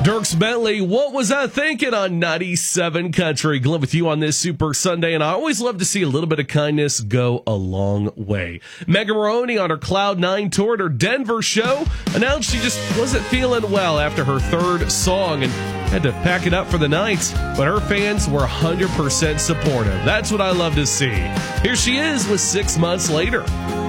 Dierks Bentley, what was I thinking on 97 Country? Glenn with you on this Super Sunday, and I always love to see a little bit of kindness go a long way. Megan Moroney on her Cloud 9 tour at her Denver show announced she just wasn't feeling well after her third song and had to pack it up for the night, but her fans were 100% supportive. That's what I love to see. Here she is with 6 months later.